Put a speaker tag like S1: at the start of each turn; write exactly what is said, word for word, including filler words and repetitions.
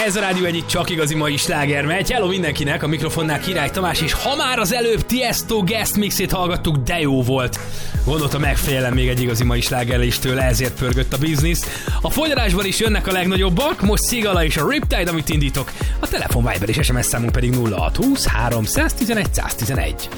S1: Ez a Rádió Egy, csak igazi mai sláger megy. Hello mindenkinek, a mikrofonnál Király Tamás, és ha már az előbb Tiesto guest mixét hallgattuk, de jó volt. Gondoltam, megfejelem még egy igazi mai slágerre is tőle, ezért pörgött a biznisz. A folyarásban is jönnek a legnagyobbak, most Szigala és a Riptide, amit indítok. A telefon Viber és es em es számunk pedig nulla hat húsz három tizenegy száz tizenegy.